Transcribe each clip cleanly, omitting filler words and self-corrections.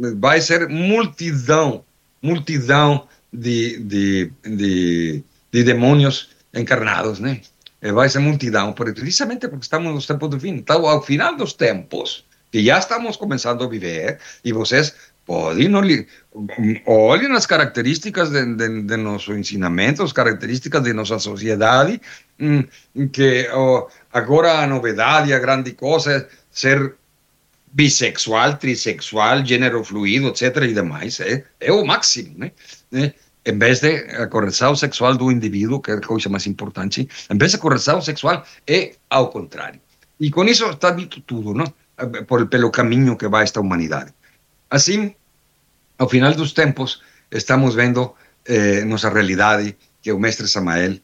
vai ser multidão de demônios encarnados, né? Vai ser multidão, precisamente porque estamos nos tempos do fim. Então, ao final dos tempos, que já estamos começando a viver, e vocês podem olhem as características de nosso ensinamento, as características de nossa sociedade, que agora a novidade, a grande coisa é ser bissexual, trissexual, gênero fluido, etc. e demais. É o máximo, né? Em vez de a correção sexual do indivíduo, que é a coisa mais importante, em vez de a correção sexual, é ao contrário. E com isso está dito tudo, não? Pelo caminho que vai esta humanidade. Assim, ao final dos tempos, estamos vendo nossa realidade, que o mestre Samael,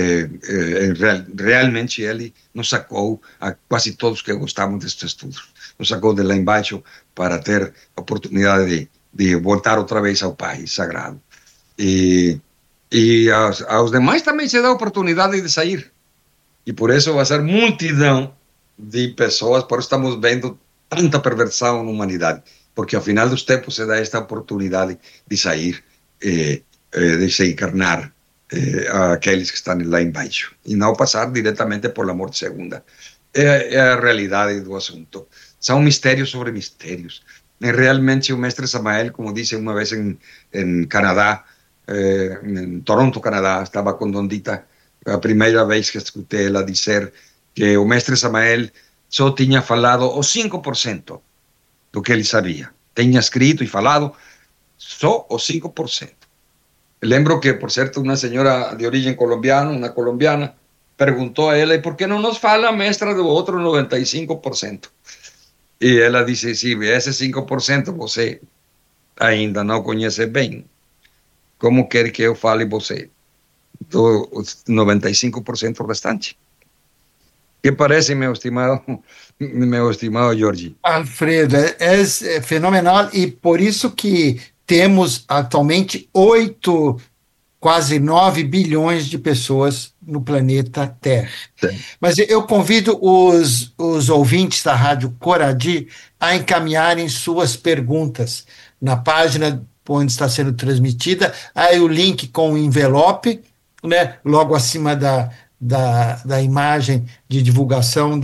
realmente ele nos sacou a quase todos que gostamos destes estudos. Nos sacou de lá embaixo para ter a oportunidade de voltar outra vez ao Pai Sagrado. E aos demais também se dá a oportunidade de sair. E por isso vai ser multidão de pessoas, por isso estamos vendo tanta perversão na humanidade, porque ao final dos tempos se dá esta oportunidade de sair, de se encarnar aqueles que estão lá embaixo, e não passar diretamente por a morte segunda. É a realidade do assunto. São mistérios sobre mistérios. Realmente o mestre Samael, como disse uma vez em Canadá, em Toronto, Canadá, estava com Dondita, a primeira vez que escutei ela dizer que o mestre Samael só tinha falado os 5% do que ele sabia. Tinha escrito e falado só os 5%. Lembro que, por certo, uma senhora de origem colombiana, uma colombiana, perguntou a ela, e por que não nos fala, mestra, do outro 95%? E ela disse, sim, esse 5% você ainda não conhece bem. Como quer que eu fale você do 95% restante? Que parece, meu estimado Jorge? Alfredo, é fenomenal, e por isso que temos atualmente quase 9 bilhões de pessoas no planeta Terra. Sim. Mas eu convido os ouvintes da Rádio Coradi a encaminharem suas perguntas na página onde está sendo transmitida, aí o link com o envelope, né, logo acima da imagem de divulgação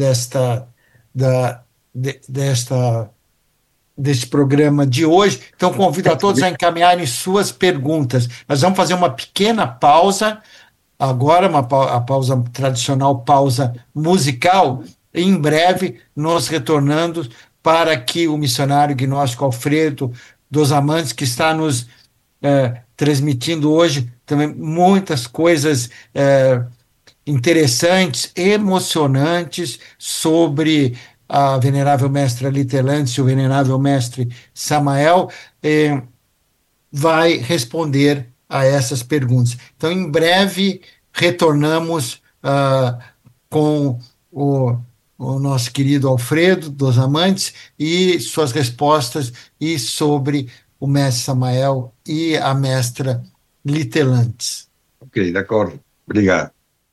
deste programa de hoje. Então, convido a todos a encaminharem suas perguntas. Nós vamos fazer uma pequena pausa, agora, a pausa tradicional, pausa musical, e em breve nós retornando para que o missionário gnóstico Alfredo dos Amantes, que está nos transmitindo hoje também muitas coisas interessantes, emocionantes sobre a venerável mestra Litelantes e o venerável mestre Samael, vai responder a essas perguntas. Então, em breve, retornamos com o nosso querido Alfredo dos Amantes e suas respostas e sobre o mestre Samael e a mestra Litelantes. Ok, de acordo. Obrigado.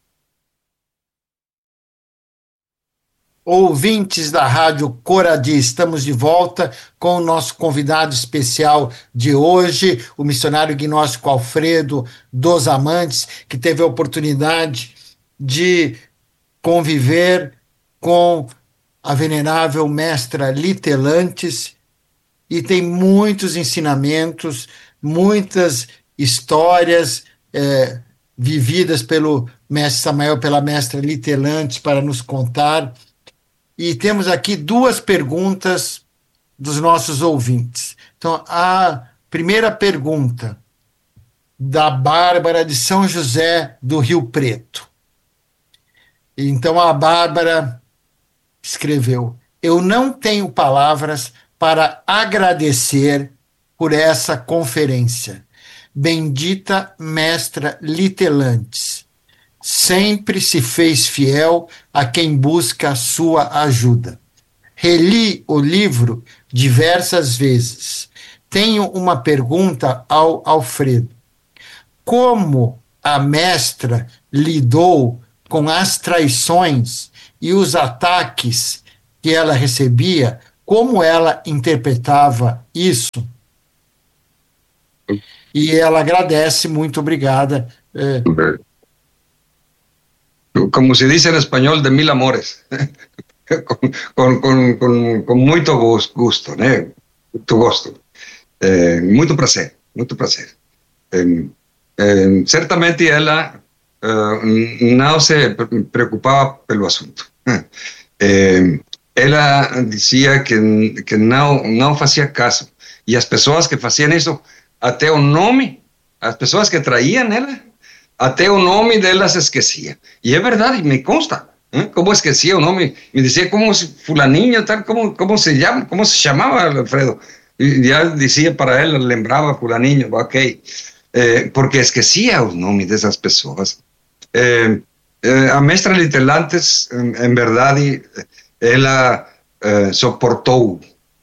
Ouvintes da Rádio Coradi, estamos de volta com o nosso convidado especial de hoje, o missionário gnóstico Alfredo dos Amantes, que teve a oportunidade de conviver com a venerável mestra Litelantes e tem muitos ensinamentos, muitas histórias vividas pelo mestre Samael, pela mestra Litelantes, para nos contar. E temos aqui duas perguntas dos nossos ouvintes. Então, a primeira pergunta, da Bárbara de São José do Rio Preto. Então, a Bárbara escreveu: eu não tenho palavras para agradecer por essa conferência. Bendita mestra Litelantes, sempre se fez fiel a quem busca a sua ajuda. Reli o livro diversas vezes. Tenho uma pergunta ao Alfredo. Como a mestra lidou com as traições e os ataques que ela recebia como ela interpretava isso, e ela agradece, muito obrigada. Como se dice en español, de mil amores. Com muito gosto, né? Muito gosto. Muito prazer, muito prazer. Certamente ela não se preocupava pelo assunto. Ela dizia que não fazia caso. E as pessoas que faziam isso, até o nome, as pessoas que traíam ela, até o nome delas esquecia. E é verdade, me consta. Como esquecia o nome, me dizia como se fulaninho, tal, como se llama, como se chamava, Alfredo. E já dizia para ela, lembrava fulaninho, ok. Porque esquecia os nomes dessas pessoas. A mestra Litelantes, em verdade, ela suportou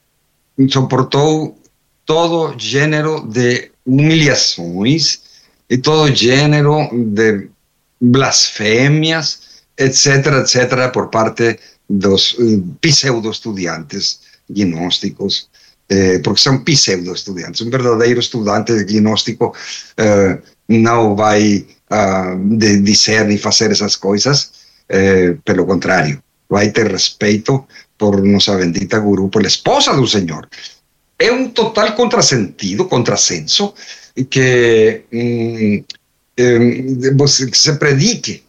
todo gênero de humilhações e todo gênero de blasfémias, etc., por parte dos pseudo-estudiantes gnósticos, porque são pseudo-estudiantes. Um verdadeiro estudante gnóstico não vai dizer nem fazer essas coisas, pelo contrário, vai ter respeito por nossa bendita guru, por esposa do Senhor. É um total contrassenso que se predique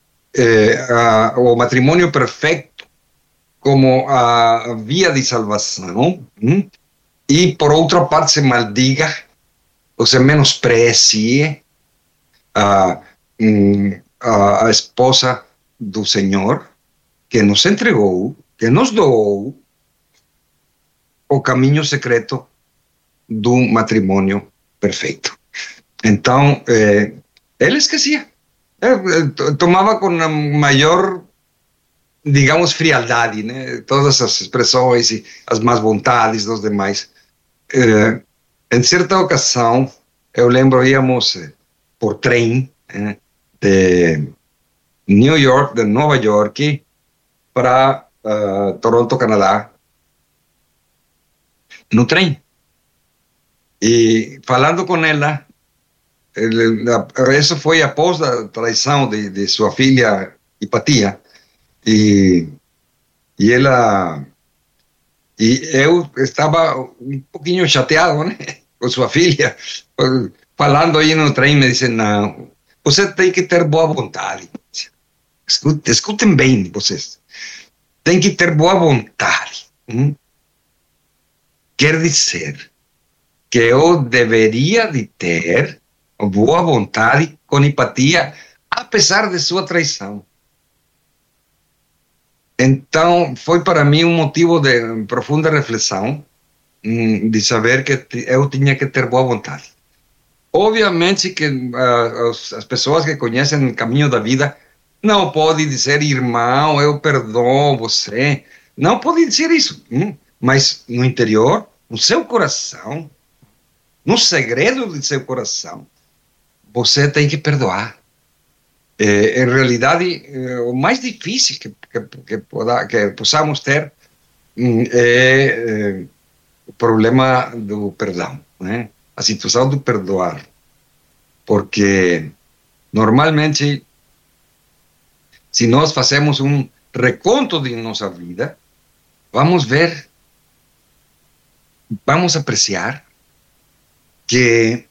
o matrimônio perfeito como a via de salvação, e por outra parte se maldiga ou se menosprecie a esposa do Senhor, que nos entregou, que nos doou o caminho secreto do matrimônio perfeito. Então, ele esquecia. Tomava com a maior, digamos, frialdade, né? Todas as expressões e as más vontades dos demais. Em certa ocasião, eu lembro, íamos por trem de New York, de Nova York, para Toronto, Canadá, no trem. E falando com ela, isso foi após a traição de sua filha Hipatia, e eu estava um pouquinho chateado, né, com sua filha, falando aí no trem. Me disse: não, você tem que ter boa vontade. Escutem bem, vocês. Tem que ter boa vontade. Quer dizer que eu deveria de ter boa vontade com Hipatia, apesar de sua traição. Então, foi para mim um motivo de profunda reflexão, de saber que eu tinha que ter boa vontade. Obviamente que as pessoas que conhecem o caminho da vida não podem dizer: irmão, eu perdoo você. Não podem dizer isso. Mas no interior, no seu coração, no segredo do seu coração, você tem que perdoar. Em realidade, o mais difícil que possamos ter é o problema do perdão, né? A situação do perdoar. Porque, normalmente, se nós fazemos um reconto de nossa vida, vamos ver, vamos apreciar que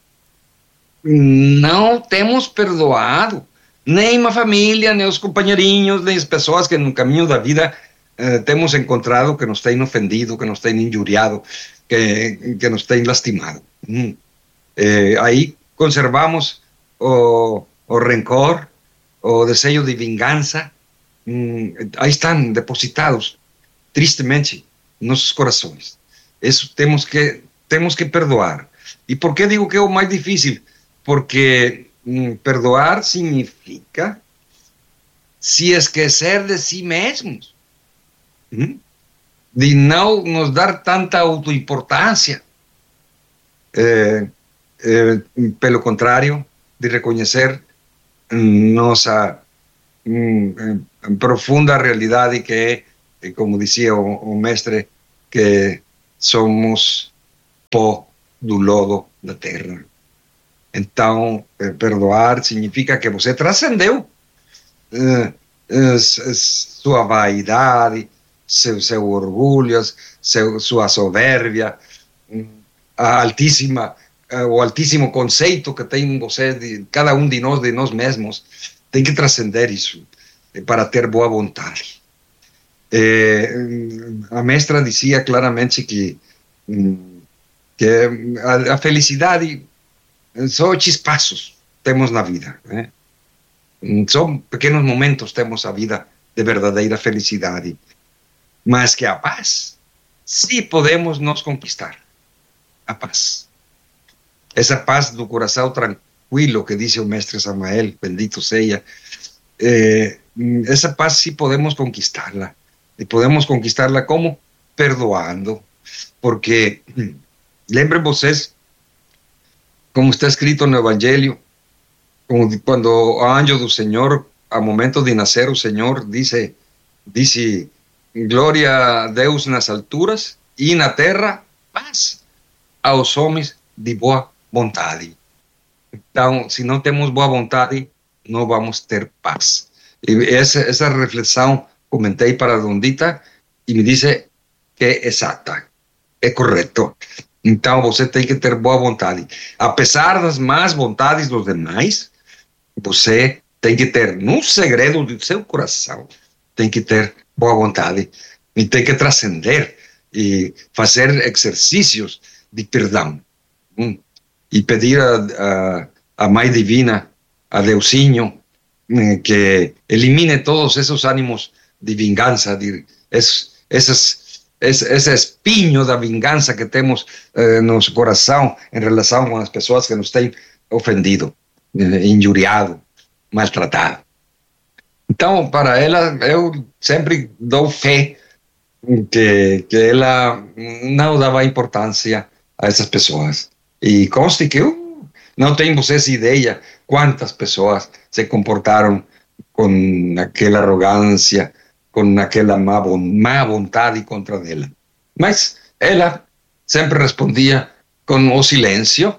não temos perdoado nem a família, nem os companheirinhos, nem as pessoas que no caminho da vida temos encontrado, que nos têm ofendido, que nos têm injuriado, que nos têm lastimado. Aí conservamos o rencor, o desejo de vingança. Aí estão depositados, tristemente, em nossos corações. Isso temos que perdoar. E por que digo que é o mais difícil? Porque perdoar significa se esquecer de si mesmos, de não nos dar tanta autoimportância. Pelo contrário, de reconhecer nossa profunda realidade, que é, como dizia o mestre, que somos pó do lodo da terra. Então, perdoar significa que você transcendeu sua vaidade, seu orgulho, sua soberbia, o altíssimo conceito que tem você, de cada um de nós mesmos. Tem que transcender isso para ter boa vontade. A mestra dizia claramente que a felicidade só chispazos temos na vida, né? São pequenos momentos temos a vida de verdadeira felicidade, mas que a paz sim podemos nos conquistar. A paz, essa paz do coração tranquilo que disse o mestre Samael, bendito seja, essa paz sim podemos conquistá-la. E podemos conquistá-la como? Perdoando. Porque, lembrem vocês, como está escrito no Evangelho, quando o anjo do Senhor, ao momento de nascer, o Senhor disse glória a Deus nas alturas e na terra, paz aos homens de boa vontade. Então, se não temos boa vontade, não vamos ter paz. E essa reflexão comentei para a Dondita e me disse que é exata, é correto. Então, você tem que ter boa vontade. Apesar das más vontades dos demais, você tem que ter, no segredo do seu coração, tem que ter boa vontade e tem que transcender e fazer exercícios de perdão. E pedir a Mãe Divina, a Deusinho, que elimine todos esses ânimos de vingança, esse espinho da vingança que temos no nosso coração em relação com as pessoas que nos têm ofendido, injuriado, maltratado. Então, para ela, eu sempre dou fé que ela não dava importância a essas pessoas. E conste que eu não tenho vocês ideia quantas pessoas se comportaram com aquela arrogância, com aquela má vontade contra ela. Mas ela sempre respondia com o silêncio,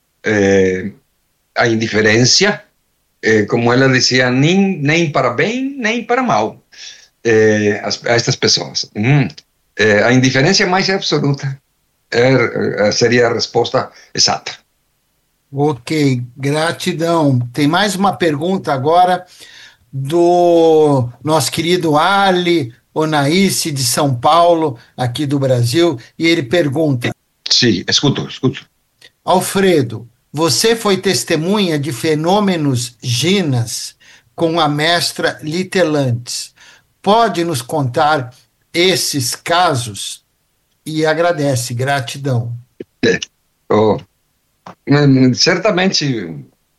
a indiferença, como ela dizia, nem para bem, nem para mal, a estas pessoas. A indiferença mais absoluta seria a resposta exata. Ok, gratidão. Tem mais uma pergunta agora do nosso querido Ali Onaíce, de São Paulo, aqui do Brasil, e ele pergunta... Sim, escuto. Alfredo, você foi testemunha de fenômenos ginas com a mestra Litelantes. Pode nos contar esses casos? E agradece, gratidão. Certamente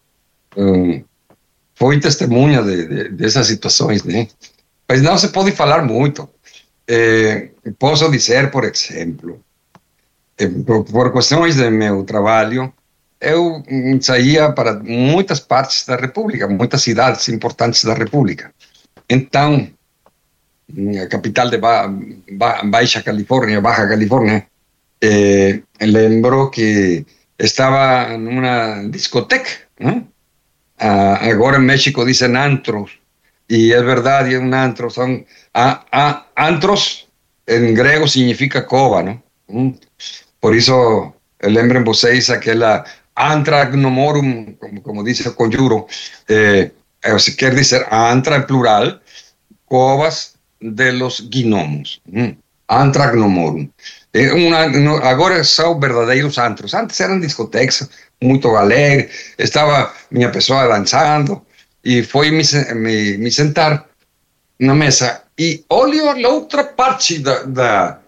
foi testemunha dessas situações, né? Mas não se pode falar muito. Posso dizer, por exemplo, por questões de meu trabalho, eu saía para muitas partes da República, muitas cidades importantes da República. Então, a capital de Baja Califórnia, lembro que estava numa discoteca, né? Agora em México dizem antros, e é verdade, um antro, são antros, em grego significa cova, não? Por isso, lembrem vocês aquela antragnomorum, como diz o conjuro, quer dizer antra em plural, covas de los gnomos, antragnomorum. Agora são verdadeiros antros. Antes eram discotecas, muito alegre, estava minha pessoa dançando, e foi me sentar na mesa, e olho a outra parte da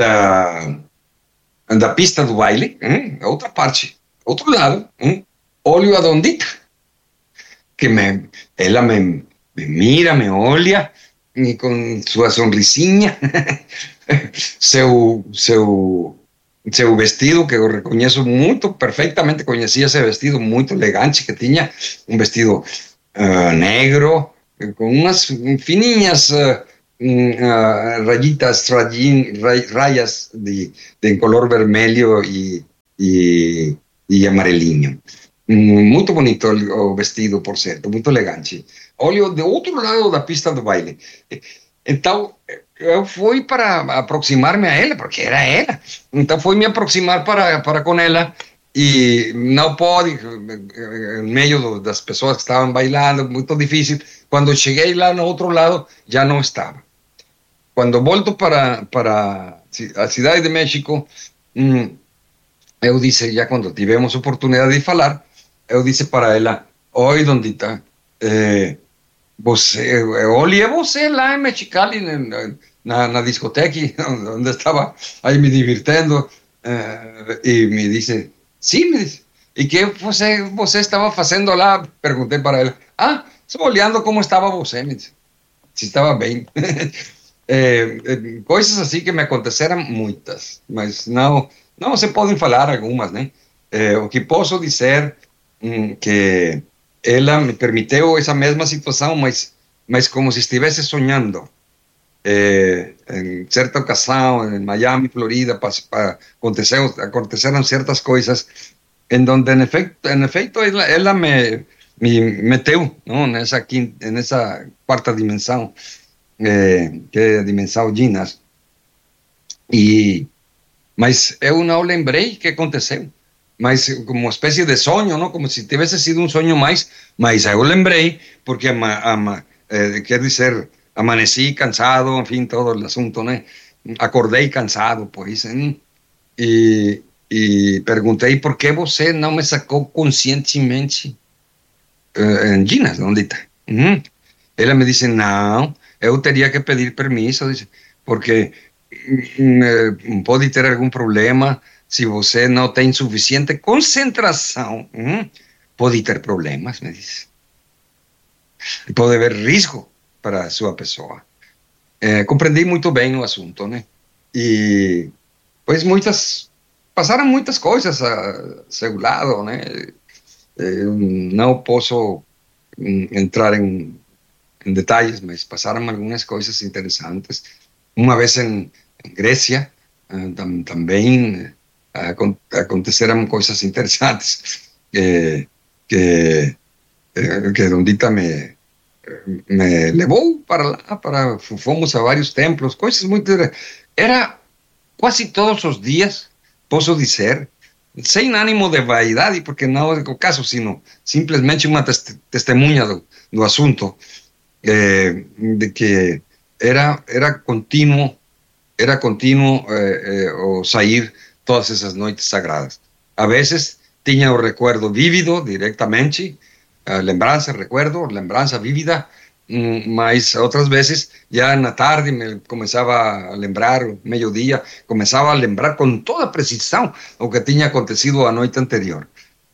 pista do baile, a outra parte, outro lado, olho a Dondita, que ela me mira, me olha, e com sua sonrisinha, seu vestido, que eu reconheço muito, perfeitamente conhecia esse vestido muito elegante que tinha, um vestido negro, com umas fininhas rayas de color vermelho e amarelinho. Muito bonito o vestido, por certo, muito elegante. Olho de outro lado da pista do baile. Então, eu fui para aproximar-me a ela, porque era ela. Então, fui me aproximar para com ela e não pode, em meio das pessoas que estavam bailando, muito difícil. Quando cheguei lá no outro lado, já não estava. Quando volto para a cidade de México, eu disse, já quando tivemos oportunidade de falar, eu disse para ela, oi, Dondita, eu olhei você lá em Mexicali, na discoteca, onde estava aí me divertindo, e me disse, sim, me disse, e que você estava fazendo lá? Perguntei para ela, só olhando como estava você, me disse, se estava bem. Coisas assim que me aconteceram muitas, mas não se podem falar algumas, né? O que posso dizer que ela me permitiu essa mesma situação, mas como se estivesse sonhando. Em certa ocasião, em Miami, Florida, aconteceram certas coisas em donde, en efecto ela me meteu, não, nessa quarta dimensão, que é a dimensão Ginas. Mas eu não lembrei o que aconteceu. Mas como uma espécie de sonho, não? Como se tivesse sido um sonho mais. Mas eu lembrei, porque, quer dizer, amaneci cansado, enfim, todo o assunto, né? Acordei cansado, pois. E perguntei por que você não me sacou conscientemente em Ginas, onde está? Ela me disse, não, eu teria que pedir permisso, porque pode ter algum problema se você não tem suficiente concentração. Pode ter problemas, me disse. Pode haver risco para a sua pessoa. Compreendi muito bem o assunto, né? E, pois, passaram muitas coisas a seu lado, né? Não posso entrar em detalles, mas passaram algumas coisas interessantes. Uma vez em Grecia, também aconteceram coisas interessantes que Dondita me levou para lá, fomos a vários templos, coisas muito... Era quase todos os dias, posso dizer, sem ânimo de vaidade, porque não é o caso, sino simplesmente uma testemunha do assunto, de que era contínuo o sair todas essas noites sagradas. A vezes tinha o recuerdo vívido diretamente, lembrança vívida, mas outras vezes, já na tarde, me começava a lembrar, meio-dia, começava a lembrar com toda precisão o que tinha acontecido a noite anterior.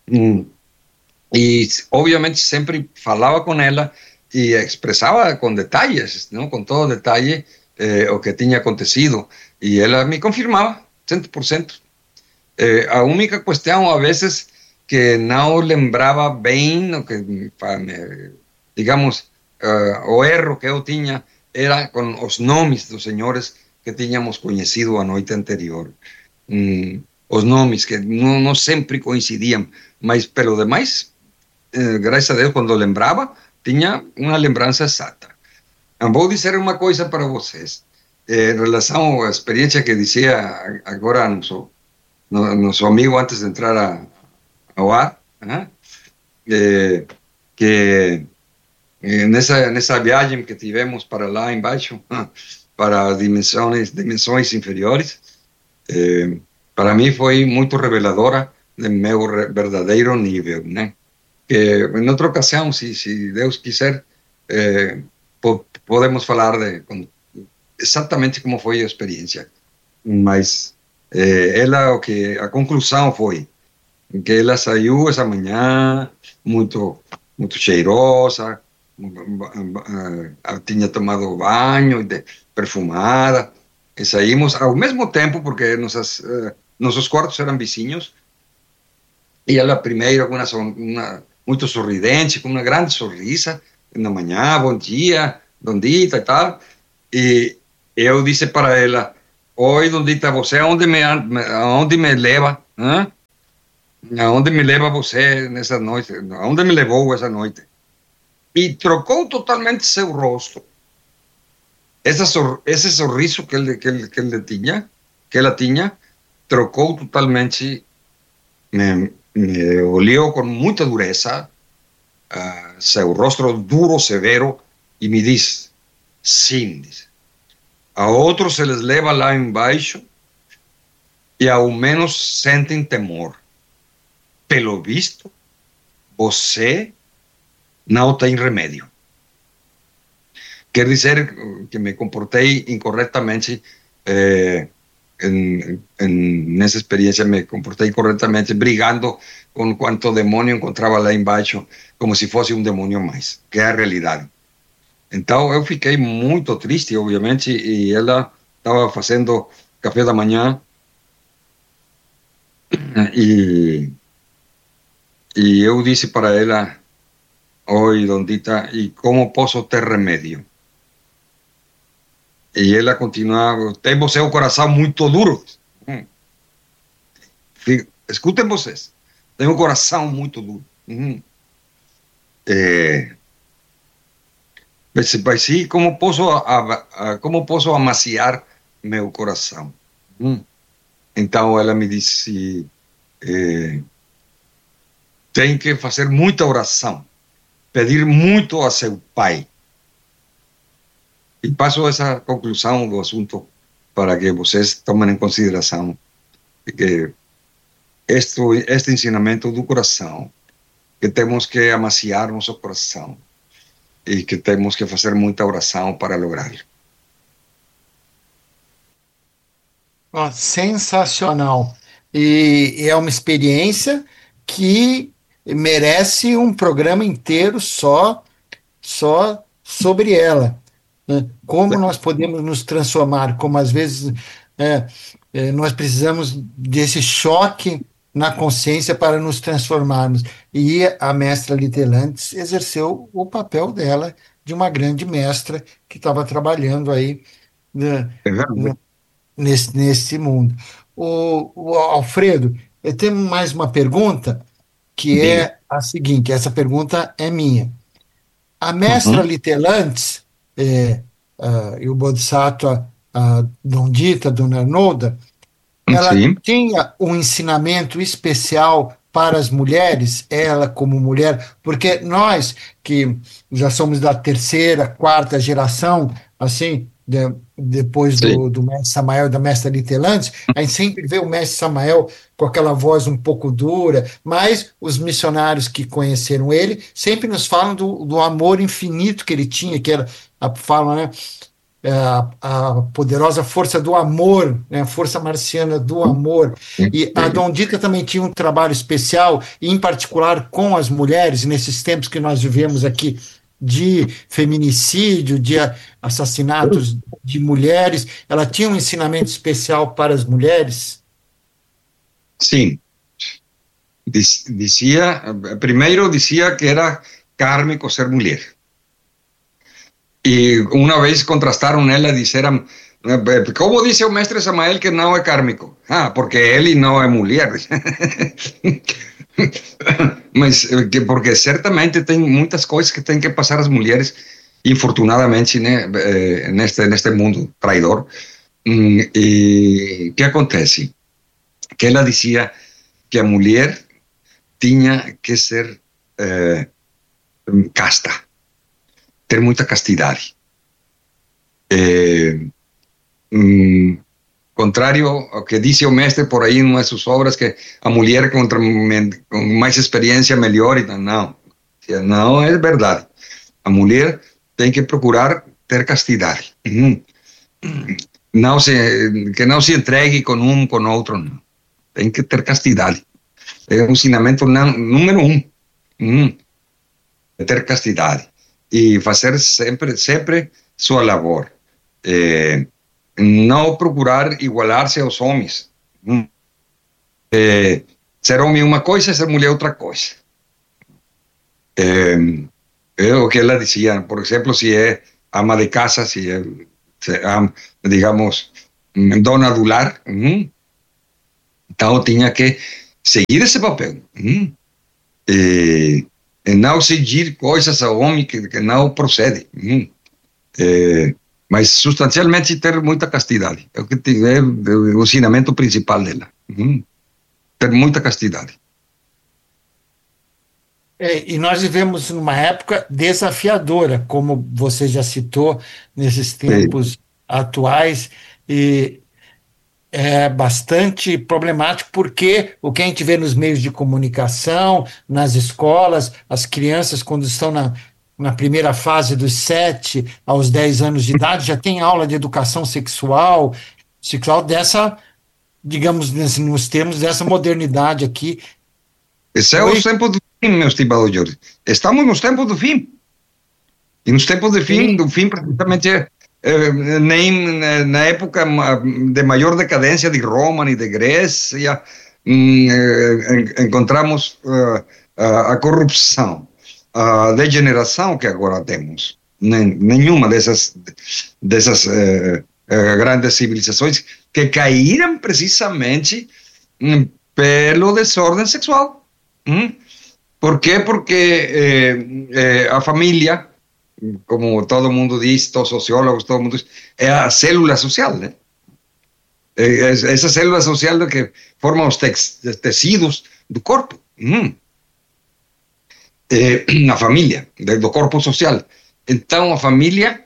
E, obviamente, sempre falava com ela e expressava com detalles, não? Com todo detalhe, o que tinha acontecido. E ela me confirmava, 100%. A única questão, a vezes, que não lembrava bem, o que, digamos, o erro que eu tinha era com os nomes dos senhores que tínhamos conhecido a noite anterior. Os nomes que não sempre coincidiam, mas pelo demais, graças a Deus, quando lembrava, tinha uma lembrança exata. Vou dizer uma coisa para vocês, em relação à experiência que dizia agora nosso amigo antes de entrar ao ar, que nessa viagem que tivemos para lá embaixo, para dimensões inferiores, para mim foi muito reveladora do meu verdadeiro nível, né? Que em outra ocasião, se Deus quiser, podemos falar exatamente como foi a experiência. Mas a conclusão foi que ela saiu essa manhã muito cheirosa, tinha tomado banho, perfumada, e saímos ao mesmo tempo, porque nossos quartos eram vizinhos, e ela primeiro muito sorridente, com uma grande sorrisa, na manhã, bom dia, Dondita e tal, E eu disse para ela: oi, Dondita, você aonde me leva? Hã? Aonde me leva você nessa noite? Aonde me levou essa noite? E trocou totalmente seu rosto. Esse sorriso que ela tinha, trocou totalmente. Me olhou com muita dureza, seu rosto duro, severo, e me diz: sim, diz, a outros se les leva lá embaixo e ao menos sentem temor. Pelo visto, você não tem remédio. Quer dizer que me comportei incorretamente, nessa experiência me comportei incorretamente, brigando com quanto demônio encontrava lá embaixo, como se fosse um demônio mais, que é a realidade. Então eu fiquei muito triste, obviamente, e ela estava fazendo café da manhã e, e eu disse para ela: oi, Dondita, e como posso ter remédio? E ela continuava: tem você o coração muito duro. Escutem vocês, tem um coração muito duro. Mas sim, como posso amaciar meu coração? Então ela me disse: tem que fazer muita oração, pedir muito a seu pai. E passo essa conclusão do assunto para que vocês tomem em consideração que este ensinamento do coração, que temos que amaciar nosso coração e que temos que fazer muita oração para lograr. Sensacional. E é uma experiência que merece um programa inteiro só sobre ela, né? Como nós podemos nos transformar, como às vezes nós precisamos desse choque na consciência para nos transformarmos. E a mestra Litelantes exerceu o papel dela de uma grande mestra que estava trabalhando aí, né, nesse mundo. O Alfredo, eu tenho mais uma pergunta, que Diga. é a seguinte: essa pergunta é minha. A mestra Litelantes e o Bodhisattva, a Dondita, Dona Arnolda, ela Sim. tinha um ensinamento especial para as mulheres, ela como mulher, porque nós que já somos da terceira, quarta geração, assim, depois Sim. do mestre Samael, da mestra Litelantes, a gente sempre vê o mestre Samael com aquela voz um pouco dura, mas os missionários que conheceram ele sempre nos falam do amor infinito que ele tinha, que era, falam, né, a poderosa força do amor, né, a força marciana do amor. E a Dondita também tinha um trabalho especial, em particular com as mulheres, nesses tempos que nós vivemos aqui de feminicídio, de assassinatos de mulheres. Ela tinha um ensinamento especial para as mulheres? Sim. Primeiro dizia que era kármico ser mulher. E uma vez contrastaram ela e disseram: como disse o mestre Samael que não é kármico? Porque ele não é mulher. Mas porque certamente tem muitas coisas que têm que passar as mulheres, infortunadamente, né, neste mundo traidor. E o que acontece? Que ela dizia que a mulher tinha que ser casta, ter muita castidade. Contrário ao que disse o mestre por aí em uma de suas obras, que a mulher com mais experiência melhor. Não, não é verdade. A mulher tem que procurar ter castidade. Que não se entregue com um, com outro, não. Tem que ter castidade. É um ensinamento número 1. Ter castidade. E fazer sempre sua labor. Não procurar igualar-se aos homens. Ser homem é uma coisa, ser mulher é outra coisa. É o que ela dizia, por exemplo, se é ama de casa, se é digamos, dona do lar. Então tinha que seguir esse papel. E não exigir coisas ao homem que não procede. Mas substancialmente ter muita castidade. É o ensinamento principal dela. Ter muita castidade. E nós vivemos numa época desafiadora, como você já citou, nesses tempos atuais, e é bastante problemático, porque o que a gente vê nos meios de comunicação, nas escolas, as crianças, quando estão na primeira fase dos 7 aos 10 anos de idade, já tem aula de educação sexual dessa, digamos, nos termos dessa modernidade aqui. Esse é o tempo do fim, meu estimado Jorge. Estamos nos tempos do fim. E nos tempos do fim precisamente, nem na época de maior decadência de Roma e de Grécia, encontramos a corrupção, a degeneração que agora temos. Nenhuma dessas grandes civilizações que caíram precisamente pelo desordem sexual. Por quê? Porque a família, como todo mundo diz, todos os sociólogos, todo mundo diz, é a célula social, né? Essa célula social que forma os tecidos do corpo. A família, do corpo social. Então, a família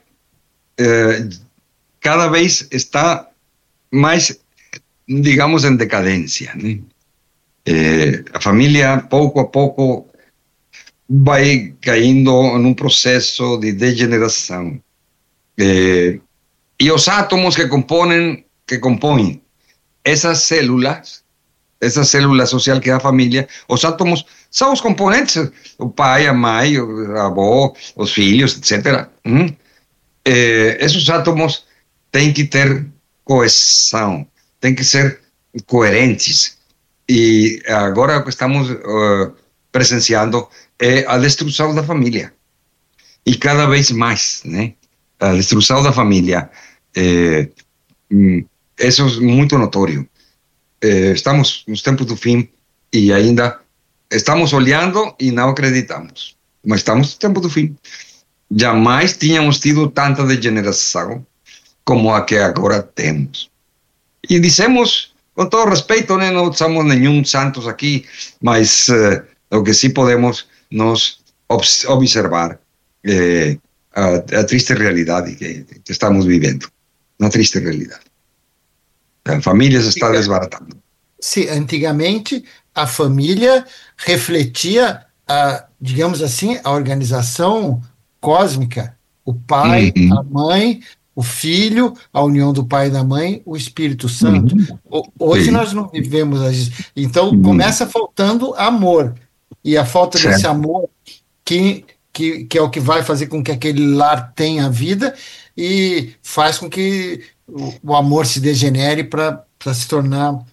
cada vez está mais, digamos, em decadência, né? A família, pouco a pouco, vai caindo num processo de degeneração. E os átomos que compõem essas células social que é a família, os átomos são os componentes, o pai, a mãe, o avô, os filhos, etc. Esses átomos têm que ter coesão, têm que ser coerentes. E agora o que estamos presenciando é a destruição da família. E cada vez mais, né? A destruição da família. Isso é muito notório. Estamos nos tempos do fim e ainda estamos olhando e não acreditamos. Mas estamos nos tempos do fim. Jamais tínhamos tido tanta degeneração como a que agora temos. E dizemos, com todo respeito, né, não somos nenhum santos aqui, mas o que sim podemos nos observar a triste realidade que estamos vivendo. Uma triste realidade. A família se está desbaratando. Sim, antigamente a família refletia, digamos assim, a organização cósmica. O pai, a mãe, o filho, a união do pai e da mãe, o Espírito Santo. Hoje nós não vivemos isso. Então começa faltando amor. E a falta desse amor que é o que vai fazer com que aquele lar tenha vida e faz com que o amor se degenere para se tornar,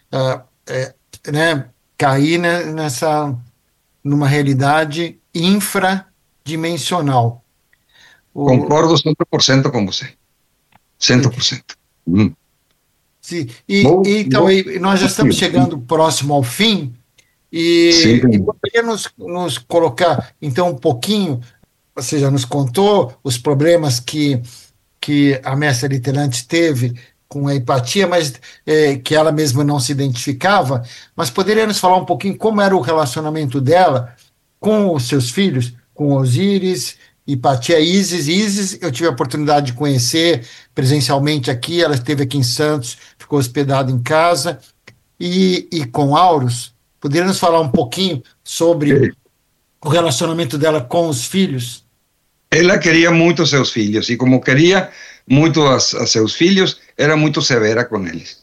cair numa realidade infradimensional. Concordo 100% com você. 100%. Sim. Então, nós já estamos chegando próximo ao fim, e poderia nos colocar, então, um pouquinho, você já nos contou os problemas que a mestra Literante teve com a empatia, mas que ela mesma não se identificava, mas poderia nos falar um pouquinho como era o relacionamento dela com os seus filhos, com Osíris, Hipatia, Ísis, eu tive a oportunidade de conhecer presencialmente aqui, ela esteve aqui em Santos, ficou hospedada em casa, e com Auros, poderia nos falar um pouquinho sobre o relacionamento dela com os filhos? Ela queria muito seus filhos, e como queria muito a seus filhos, era muito severa com eles.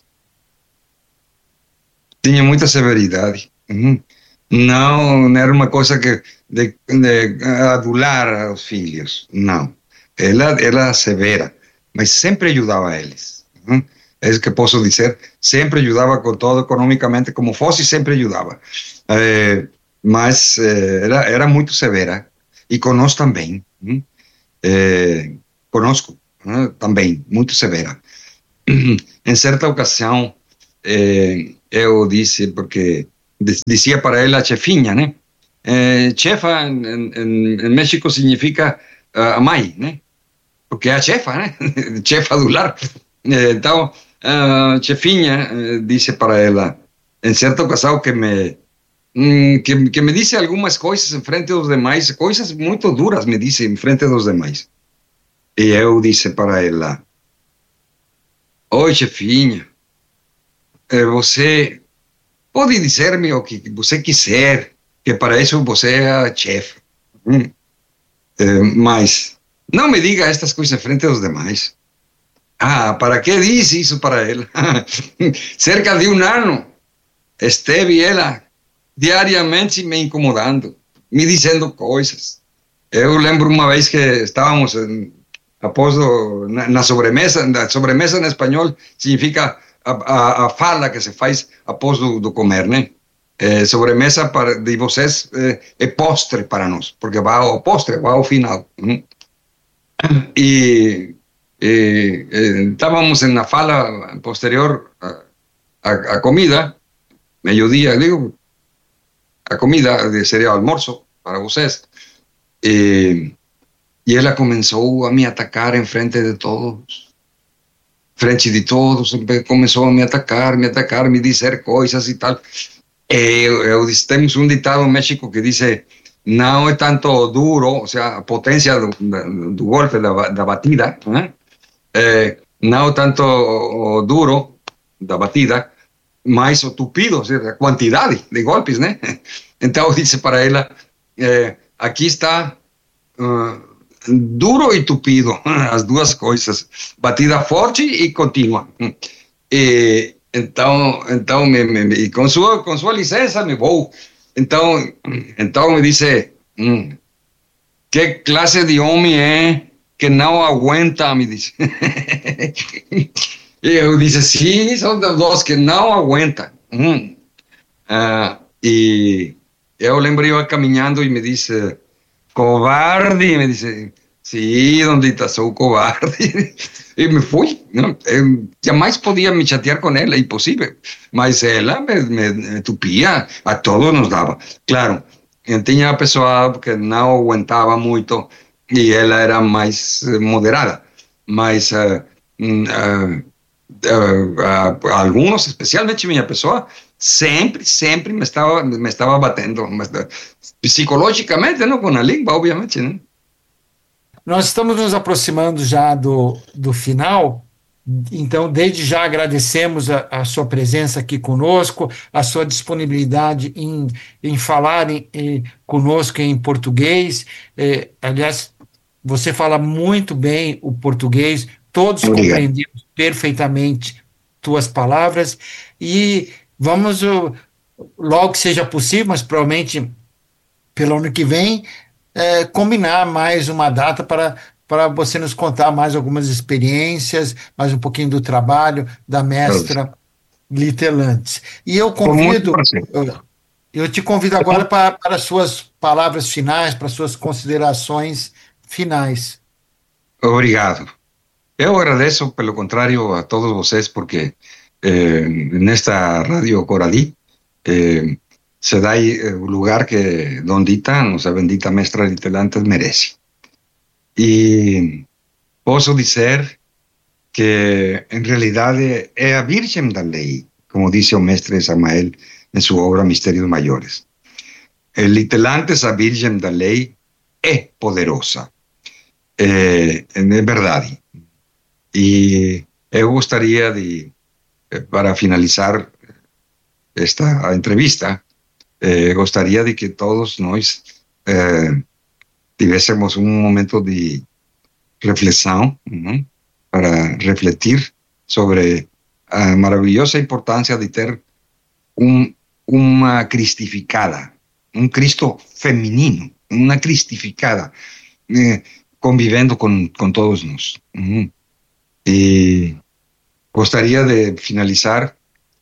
Tinha muita severidade. Não era uma coisa de adular os filhos, não. Ela era severa, mas sempre ajudava eles. É isso que posso dizer, sempre ajudava com todo, economicamente, como fosse, sempre ajudava. Mas era muito severa, e conosco também. Conosco, também, muito severa. Em certa ocasião, eu disse, porque dizia para ela chefinha, né? Chefa em México significa a mãe, né? Porque é a chefa, né? Chefa do lar. Então, chefinha disse para ela, em certa ocasião, que me disse algumas coisas em frente dos demais, coisas muito duras me disse em frente dos demais. E eu disse para ela, oi, chefinha, você pode dizer-me o que você quiser, que para isso você é a chefe. Mas não me diga estas coisas em frente dos demais. ¿Para qué dice isso para ela? Cerca de um ano esteve ela diariamente me incomodando, me dizendo coisas. Eu lembro uma vez que estávamos após na sobremesa. Na sobremesa em espanhol significa a fala que se faz após do comer, né? Sobremesa de vocês é postre para nós, porque vai ao postre, vai ao final. E estábamos na fala posterior a comida, meio-dia, digo, a comida seria o almoço para vocês. E ela começou a me atacar em frente de todos. Frente de todos, começou a me atacar, me dizer coisas e tal. Eu disse, temos um ditado no México que diz, não é tanto duro, ou seja, a potência do golpe, da batida, né? Não tanto duro da batida, mas o tupido, ou seja, a quantidade de golpes, né? Então eu disse para ela, aqui está duro e tupido, as duas coisas, batida forte e contínua. Então e com sua licença me vou. Então me disse, que classe de homem é que não aguenta, me disse. E eu disse, sim, são dos que não aguentam. E eu lembrei eu caminhando e me disse, covarde, me disse, sim, Dondita, sou covarde. E me fui. Não? Eu jamais podia me chatear com ela, impossível. Mas ela me tupia, a todos nos dava. Claro, tinha a pessoa que não aguentava muito e ela era mais moderada. Mas alguns, especialmente minha pessoa, sempre me estava batendo, mas, psicologicamente, não com a língua, obviamente, né? Nós estamos nos aproximando já do final, então, desde já agradecemos a sua presença aqui conosco, a sua disponibilidade em falar conosco em português. Aliás, você fala muito bem o português, todos compreendemos perfeitamente tuas palavras, e vamos, logo que seja possível, mas provavelmente pelo ano que vem, combinar mais uma data para você nos contar mais algumas experiências, mais um pouquinho do trabalho da mestra Lita Lantes. E eu te convido agora para suas palavras finais, para suas considerações finais. Obrigado. Eu agradeço, pelo contrário, a todos vocês, porque nesta Rádio Coralí se dá o lugar que Dondita, nossa bendita mestra Lita Lantes, merece. E posso dizer que, em realidade, é a Virgem da Lei, como disse o mestre Samael em sua obra Mistérios Maiores. Lita Lantes, a Virgem da Lei, é poderosa. É verdade. E eu gostaria de, para finalizar esta entrevista, gostaria de que todos nós tivéssemos um momento de reflexão, para refletir sobre a maravilhosa importância de ter uma cristificada, um Cristo feminino, uma cristificada, convivendo com todos nós. E gostaria de finalizar,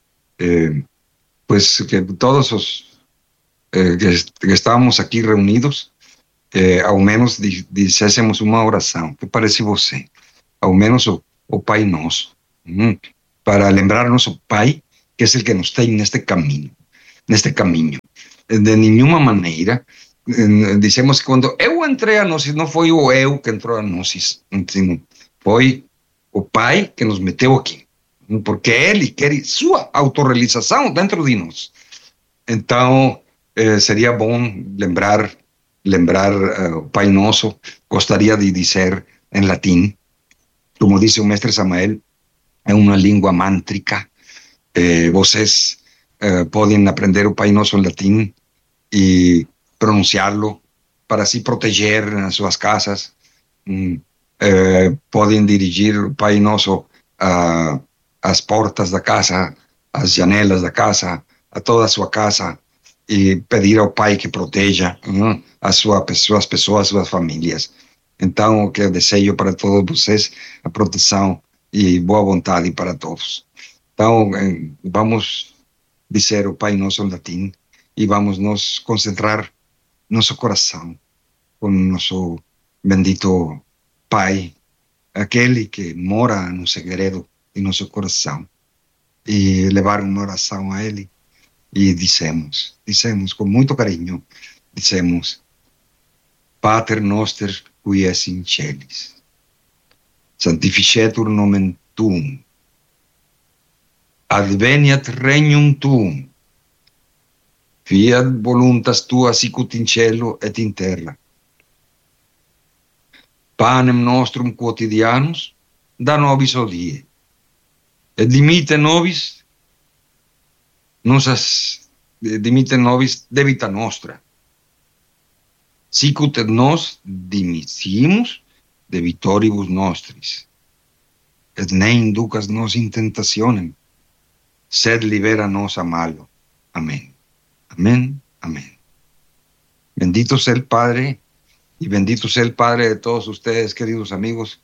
pues que todos os que estávamos aqui reunidos, ao menos dissessemos uma oração. Que parece você? ao menos o Pai Nosso, para lembrar nosso Pai, que é o que nos tem neste caminho. De nenhuma maneira dizemos que quando eu entrei a Gnosis, não foi o eu que entrou a Gnosis, foi o Pai que nos meteu aqui, porque Ele quer sua autorrealização dentro de nós. Então, seria bom lembrar o Pai Nosso. Gostaria de dizer em latim, como disse o mestre Samael, é uma língua mântrica. Vocês podem aprender o Pai Nosso em latim e pronunciá-lo para se proteger nas suas casas. Podem dirigir o Pai Nosso às portas da casa, às janelas da casa, a toda a sua casa, e pedir ao Pai que proteja as suas pessoas, suas famílias. Então, o que eu desejo para todos vocês, a proteção e boa vontade para todos. Então, vamos dizer o Pai Nosso em latim e vamos nos concentrar nosso coração com nosso bendito Pai, aquele que mora no segredo de nosso coração, e levar uma oração a Ele. E dizemos com muito carinho, Pater noster qui es in celis, sanctificetur nomen tuum, adveniat regnum tuum, fiat voluntas tua sicut in cielo et in terra. Panem nostrum quotidianus da nobis hodie, et dimite nobis debita nostra, sicut et nos dimittimus debitoribus nostris, et ne inducas nos in tentationem, sed libera nos a malo. Amén. Amén. Amén. Bendito sea el Padre, y bendito sea el Padre de todos ustedes, queridos amigos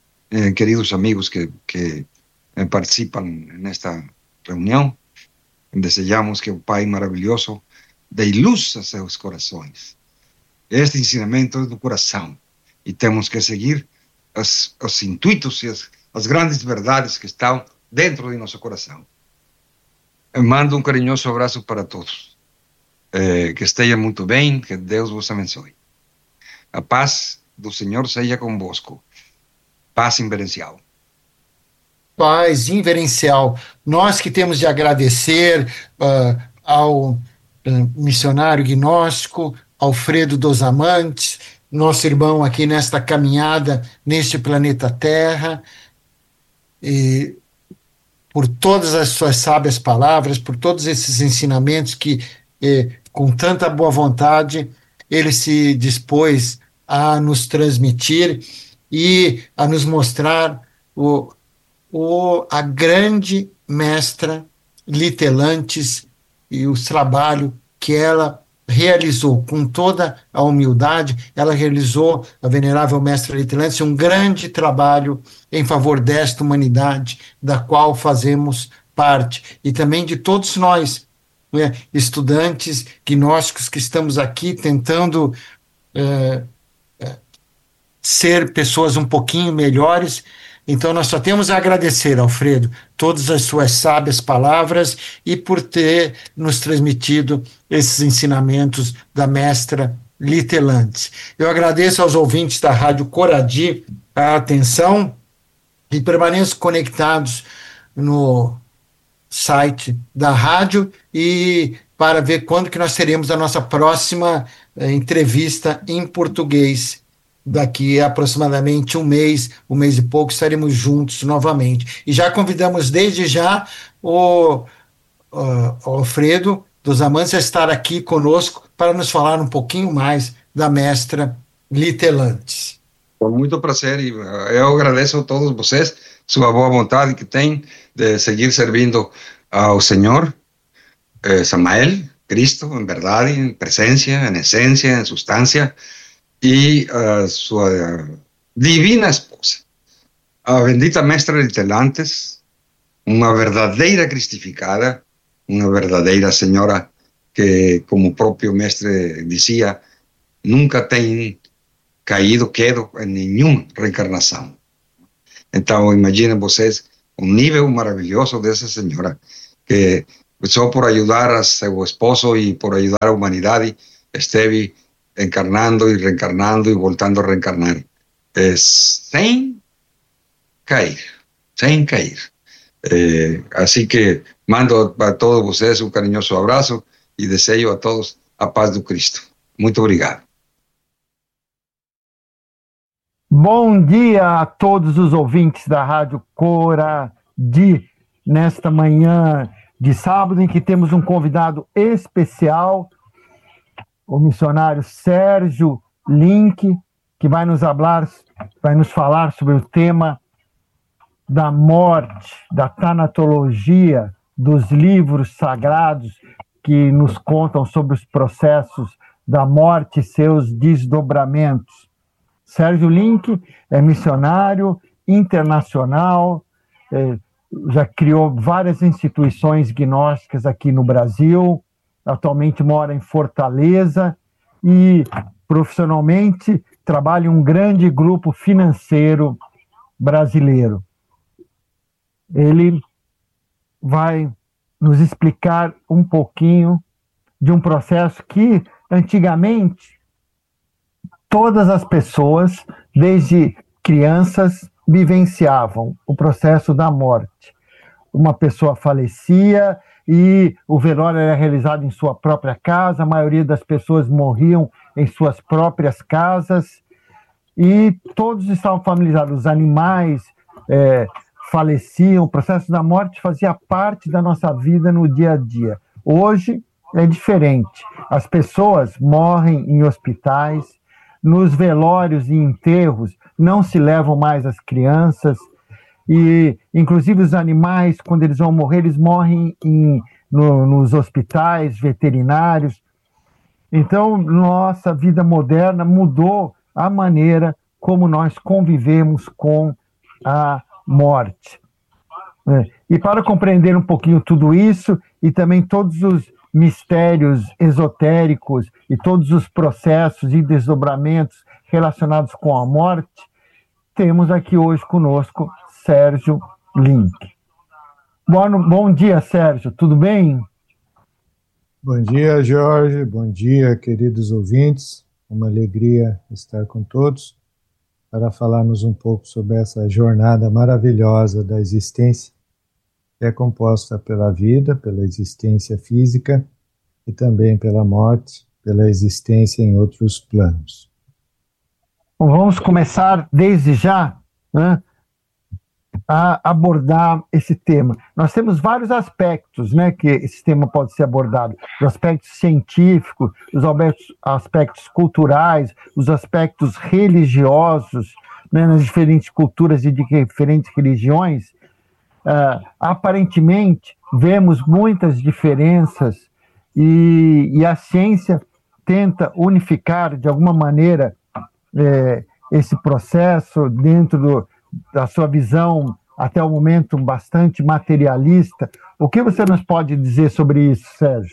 que participan en esta reunión. Desejamos que o Pai maravilhoso dê luz a seus corações. Este ensinamento é do coração, e temos que seguir os intuitos e as grandes verdades que estão dentro de nosso coração. Eu mando um carinhoso abraço para todos. Que estejam muito bem, que Deus vos abençoe. A paz do Senhor seja convosco. Paz inverencial. Paz inverencial. Nós que temos de agradecer ao missionário gnóstico Alfredo dos Amantes, nosso irmão aqui nesta caminhada neste planeta Terra, e por todas as suas sábias palavras, por todos esses ensinamentos que, com tanta boa vontade, ele se dispôs a nos transmitir e a nos mostrar a grande mestra Litelantes e o trabalho que ela realizou com toda a humildade. Ela realizou, a venerável mestra Litelantes, um grande trabalho em favor desta humanidade, da qual fazemos parte, e também de todos nós, estudantes gnósticos que estamos aqui tentando ser pessoas um pouquinho melhores. Então, nós só temos a agradecer, Alfredo, todas as suas sábias palavras e por ter nos transmitido esses ensinamentos da mestra Litelantes. Eu agradeço aos ouvintes da Rádio Coradi a atenção e permaneçam conectados no site da rádio e para ver quando que nós teremos a nossa próxima entrevista em português. Daqui a aproximadamente um mês e pouco, estaremos juntos novamente. E já convidamos desde já o Alfredo dos Amantes a estar aqui conosco para nos falar um pouquinho mais da mestra Litelantes. Com muito prazer, e eu agradeço a todos vocês, sua boa vontade que têm de seguir servindo ao Senhor, Samael, Cristo, em verdade, em presença, em essência, em substância, e a sua divina esposa, a bendita mestra Litelantes, uma verdadeira cristificada, uma verdadeira senhora que, como o próprio mestre dizia, nunca tem quedo em nenhuma reencarnação. Então, imaginem vocês o nível maravilhoso dessa senhora, que só por ajudar a seu esposo e por ajudar a humanidade, esteve encarnando e reencarnando e voltando a reencarnar, sem cair, sem cair. Así que mando a todos vocês um carinhoso abraço e desejo a todos a paz do Cristo. Muito obrigado. Bom dia a todos os ouvintes da Rádio Coradi, nesta manhã de sábado, em que temos um convidado especial, o missionário Sérgio Link, que vai nos falar sobre o tema da morte, da tanatologia, dos livros sagrados que nos contam sobre os processos da morte e seus desdobramentos. Sérgio Link é missionário internacional, já criou várias instituições gnósticas aqui no Brasil, atualmente mora em Fortaleza e, profissionalmente, trabalha em um grande grupo financeiro brasileiro. Ele vai nos explicar um pouquinho de um processo que, antigamente, todas as pessoas, desde crianças, vivenciavam o processo da morte. Uma pessoa falecia e o velório era realizado em sua própria casa, a maioria das pessoas morriam em suas próprias casas e todos estavam familiarizados. Os animais faleciam, o processo da morte fazia parte da nossa vida no dia a dia. Hoje é diferente. As pessoas morrem em hospitais, nos velórios e enterros não se levam mais as crianças, e inclusive os animais, quando eles vão morrer, eles morrem nos hospitais veterinários. Então, nossa vida moderna mudou a maneira como nós convivemos com a morte. E para compreender um pouquinho tudo isso, e também todos os mistérios esotéricos e todos os processos e desdobramentos relacionados com a morte, temos aqui hoje conosco Sérgio Link. Bom dia, Sérgio, tudo bem? Bom dia, Jorge, bom dia, queridos ouvintes. Uma alegria estar com todos para falarmos um pouco sobre essa jornada maravilhosa da existência, que é composta pela vida, pela existência física e também pela morte, pela existência em outros planos. Bom, vamos começar desde já, né, a abordar esse tema. Nós temos vários aspectos, né, que esse tema pode ser abordado. Os aspectos científicos, os aspectos culturais, os aspectos religiosos, né, nas diferentes culturas e de diferentes religiões. Aparentemente, vemos muitas diferenças e a ciência tenta unificar, de alguma maneira, esse processo dentro da sua visão, até o momento, bastante materialista. O que você nos pode dizer sobre isso, Sérgio?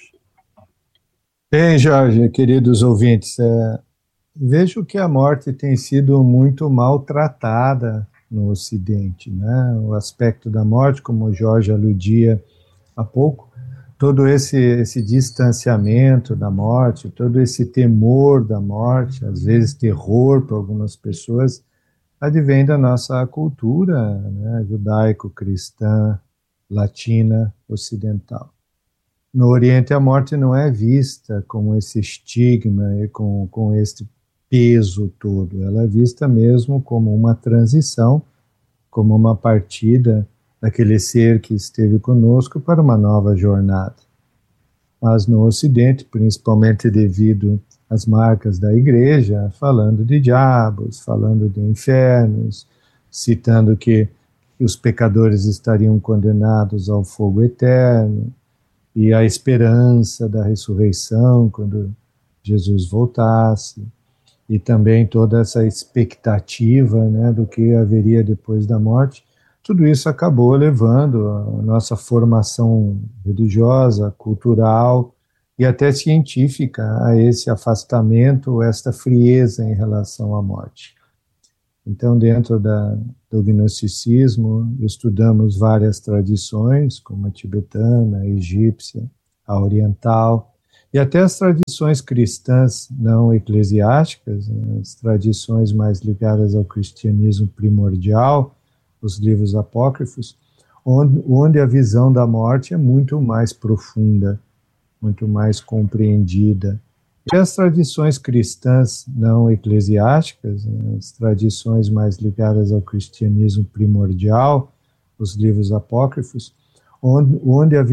Bem, Jorge, queridos ouvintes, vejo que a morte tem sido muito maltratada no Ocidente, né? O aspecto da morte, como o Jorge aludia há pouco, todo esse distanciamento da morte, todo esse temor da morte, às vezes terror para algumas pessoas, advém da nossa cultura, né, judaico-cristã, latina, ocidental. No Oriente, a morte não é vista como esse estigma e com este peso todo. Ela é vista mesmo como uma transição, como uma partida daquele ser que esteve conosco para uma nova jornada. Mas no Ocidente, principalmente devido às marcas da igreja, falando de diabos, falando de infernos, citando que os pecadores estariam condenados ao fogo eterno, e a esperança da ressurreição quando Jesus voltasse, e também toda essa expectativa, né, do que haveria depois da morte, tudo isso acabou levando a nossa formação religiosa, cultural e até científica a esse afastamento, esta frieza em relação à morte. Então, dentro do gnosticismo, estudamos várias tradições, como a tibetana, a egípcia, a oriental, e até as tradições cristãs não eclesiásticas, né, as tradições mais ligadas ao cristianismo primordial, os livros apócrifos, onde a visão da morte é muito mais profunda, muito mais compreendida. E as tradições cristãs não eclesiásticas, né, as tradições mais ligadas ao cristianismo primordial, os livros apócrifos, onde a